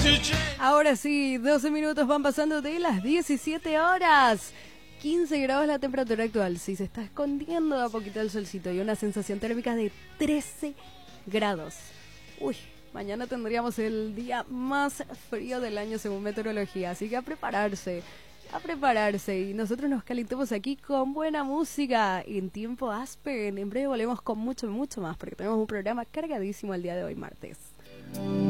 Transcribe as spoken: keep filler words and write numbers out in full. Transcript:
Ahora sí, doce minutos van pasando de las diecisiete horas. quince grados la temperatura actual. Sí, se está escondiendo de a poquito el solcito y una sensación térmica de trece grados. Uy, mañana tendríamos el día más frío del año según meteorología, así que a prepararse, a prepararse. Y nosotros nos calentamos aquí con buena música en tiempo Aspen. En breve volvemos con mucho, mucho más, porque tenemos un programa cargadísimo el día de hoy, martes.